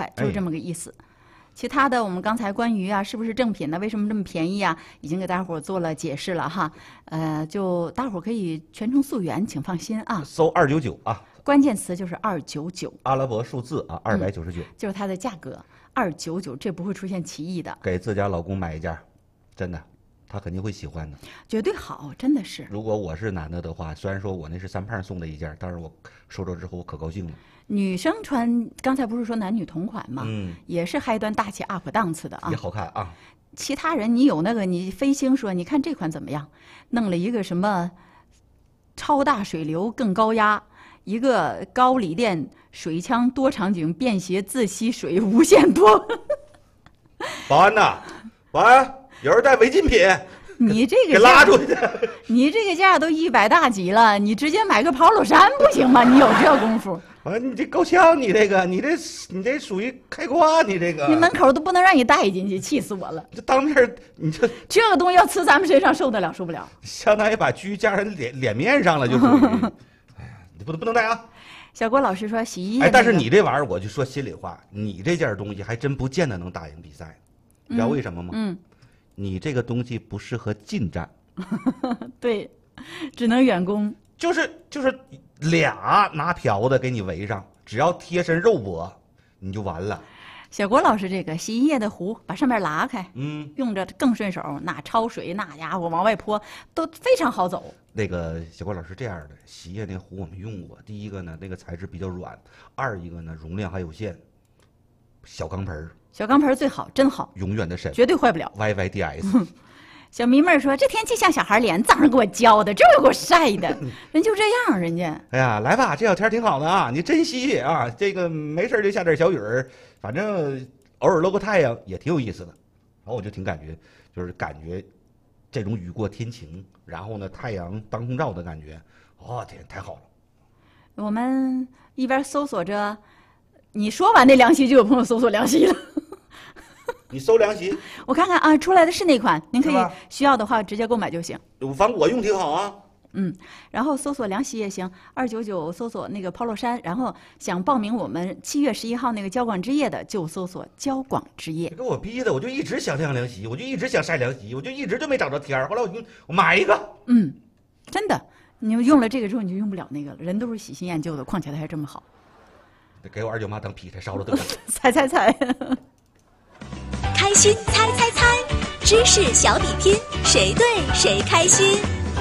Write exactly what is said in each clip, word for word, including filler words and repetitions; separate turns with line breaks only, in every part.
快，就是这么个意思。哎，其他的我们刚才关于啊是不是正品呢？为什么这么便宜啊？已经给大伙做了解释了哈。呃，就大伙可以全程溯源，请放心啊。
搜二九九啊，
关键词就是二九九，
阿拉伯数字啊，二百九十九，
就是它的价格二九九，这不会出现歧义的。
给自家老公买一件，真的，他肯定会喜欢的，
绝对好，真的是。
如果我是男的的话，虽然说我那是三胖送的一件，但是我收着之后我可高兴了。
女生穿，刚才不是说男女同款吗？
嗯，
也是嗨端大气 up 档次的啊，
也好看啊。
其他人你有那个，你飞星说，你看这款怎么样？弄了一个什么超大水流更高压，一个高锂电水枪多场景便携自吸水无限多。
保安呐，保安，有人带违禁品，
你这个
给拉出去。
你这个价都一百大几了，你直接买个跑裸衫不行吗？你有这功夫？
啊，你这够呛，你这个，你这，你这属于开挂，你这个，
你门口都不能让你带进去，气死我了！
这当面，你这
这个东西要呲咱们身上，受得了受不了？
相当于把狙架人脸脸面上了，就属于。哎呀，你不能不能带啊！
小郭老师说洗衣液、那
哎，
个，
但是你这玩意儿，我就说心里话，你这件东西还真不见得能打赢比赛，你知道为什么吗？
嗯，
你这个东西不适合近战，
对，只能远攻，
就是就是俩拿瓢子给你围上，只要贴身肉搏，你就完了。
小郭老师这个洗衣液的壶，把上面拉开，
嗯，
用着更顺手，那焯水那家伙往外泼都非常好走。
那个小郭老师这样的洗衣液那壶我们用过，第一个呢那个材质比较软，二一个呢容量还有限，小钢盆
小钢盆最好，真好，
永远的神，
绝对坏不了。
Y Y D S。
小迷妹儿说：“这天气像小孩脸，早上给我浇的，这又给我晒的，人就这样，人家。”
哎呀，来吧，这两天挺好的啊，你珍惜啊。这个没事就下点小雨儿，反正偶尔露个太阳也挺有意思的。然后我就挺感觉，就是感觉这种雨过天晴，然后呢太阳当空照的感觉，哦天，太好了。
我们一边搜索着，你说完那凉席，就有朋友搜索凉席了。
你搜凉席，
我看看啊，出来的是哪款，您可以
是吧
需要的话直接购买就行。
反正我用挺好啊。
嗯，然后搜索凉席也行，二九九搜索那个 polo 衫，然后想报名我们七月十一号那个交广之夜的，就搜索交广之夜。
给我逼的，我就一直想晾凉席，我就一直想晒凉席，我就一直就没找着天儿。后来我就我买一个，
嗯，真的，你用了这个之后你就用不了那个了。人都是喜新厌旧的，况且它还这么好。
给我二舅妈当劈柴烧了得了。
猜猜猜。
开心猜猜猜，知识小比拼，谁对谁开心。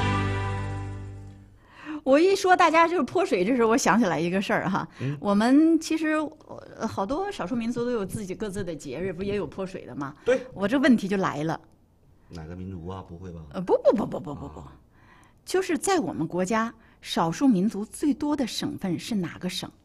我一说大家就是泼水，这时候我想起来一个事儿哈。
嗯、
我们其实呃好多少数民族都有自己各自的节日，不也有泼水的吗？
对，
我这问题就来了。
哪个民族啊？不会吧？
呃，不不不不不不不，就是在我们国家少数民族最多的省份是哪个省？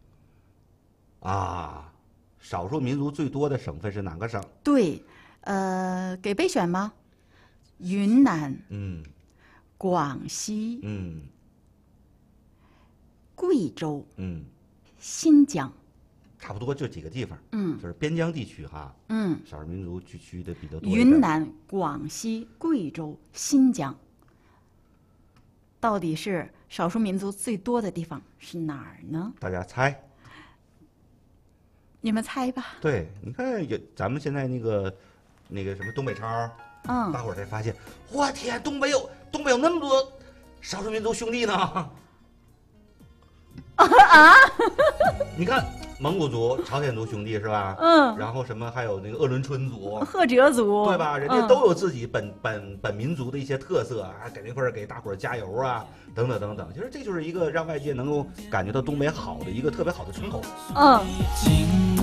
啊，少数民族最多的省份是哪个省？
对，呃，给备选吗？云南、
嗯，
广西、
嗯，
贵州、
嗯，
新疆，
差不多这几个地方，
嗯，
就是边疆地区哈，
嗯，
少数民族聚居的比较多。
云南、广西、贵州、新疆，到底是少数民族最多的地方是哪儿呢？
大家猜。
你们猜吧。
对，你看有咱们现在那个那个什么东北超，
嗯，
大伙儿才发现，我天，东北有东北有那么多少数民族兄弟呢。
啊！
你看蒙古族、朝鲜族兄弟是吧？
嗯。
然后什么还有那个鄂伦春族、
赫哲族，
对吧？人家都有自己本、嗯、本本民族的一些特色啊，给那块儿给大伙儿加油啊，等等等等。其实这就是一个让外界能够感觉到东北好的一个特别好的窗口。
嗯。